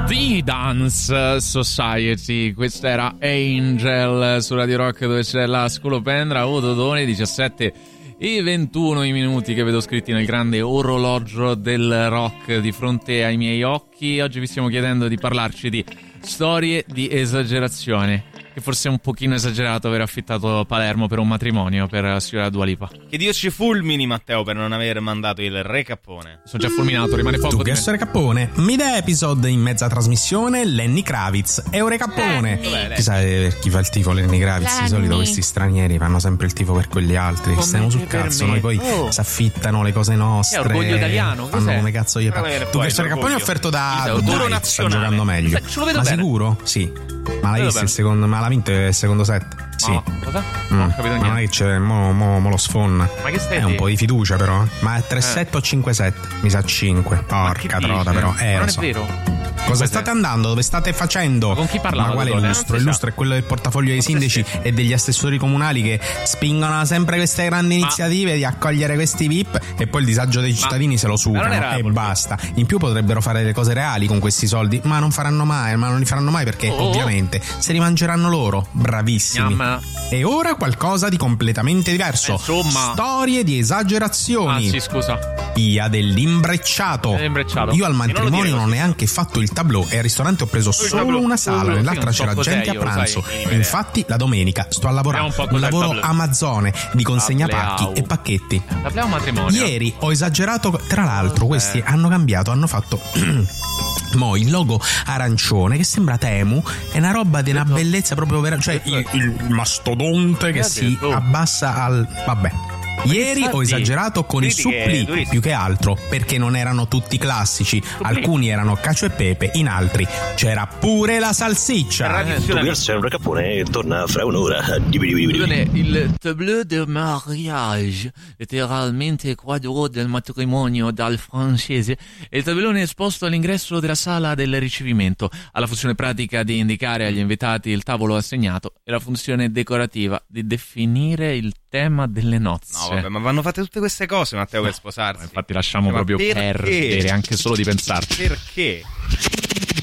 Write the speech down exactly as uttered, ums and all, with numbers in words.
The Dance Society, questa era Angel su Radio Rock, dove c'è la scolopendra. Oh Dodone, diciassette e ventuno i minuti che vedo scritti nel grande orologio del rock di fronte ai miei occhi. Oggi vi stiamo chiedendo di parlarci di storie di esagerazione, che forse è un pochino esagerato aver affittato Palermo per un matrimonio per signora Dua Lipa. Che Dio ci fulmini, Matteo, per non aver mandato il Re Cappone. Sono già fulminato, rimane poco. Tu che essere Cappone, mid episode in mezza trasmissione Lenny Kravitz, Eure Cappone. Chissà per chi fa il tifo Lenny Kravitz. Lenny. Di solito questi stranieri fanno sempre il tifo per quegli altri. Come stiamo sul cazzo, noi poi oh. si affittano le cose nostre. È orgoglio italiano, fanno cos'è? come cazzo gli pare. Tu che essere Cappone è offerto da Dai, sta giocando meglio. Ce lo vedo Ma bene. sicuro? Sì. Ma l'hai visto il secondo? Ma l'ha vinto il secondo set? Sì. No, cosa? Mm. Non ho capito niente. Ma non è che c'è, mo, mo, mo lo sfonna. Ma che stai È un po' di fiducia però. Ma è tre sette eh. o cinque sette? Mi sa cinque. Porca trota però. Eh, non lo è so. vero. Cosa state andando? Dove state facendo? Ma con chi parlava? Ma quale Dodone? illustro? Illustro è quello del portafoglio dei sindaci e degli assessori comunali che spingono sempre queste grandi iniziative Ma... di accogliere questi V I P e poi il disagio dei cittadini Ma... se lo sucano e basta. In più potrebbero fare le cose reali con questi soldi, ma non faranno mai, ma non li faranno mai perché oh. ovviamente se li mangeranno loro. Bravissimi. Yamma. E ora qualcosa di completamente diverso. Insomma. Storie di esagerazioni. Ah sì, scusa. Via dell'imbrecciato. dell'imbrecciato. Io al matrimonio non ho neanche fatto il tableau e al ristorante ho preso solo una sala, nell'altra c'era gente a pranzo. Infatti la domenica sto a lavorare un, un lavoro Amazone di consegna pacchi e pacchetti. Tableau matrimonio. Ieri ho esagerato, tra l'altro questi hanno cambiato, hanno fatto mo il logo arancione che sembra Temu, è una roba di una bellezza proprio vera, cioè il, il mastodonte che si abbassa al vabbè. Ieri ho esagerato con i supplì più che altro perché non erano tutti classici, alcuni erano cacio e pepe, in altri c'era pure la salsiccia. Tu sempre Cappone torna fra un'ora. Il tableau de mariage, letteralmente quadro del matrimonio dal francese, è il tabellone esposto all'ingresso della sala del ricevimento. Ha la funzione pratica di indicare agli invitati il tavolo assegnato e la funzione decorativa di definire il tema delle nozze. No, vabbè, ma vanno fatte tutte queste cose, Matteo, per sposarsi. Infatti lasciamo ma proprio perché? perdere anche solo di pensarci. Perché?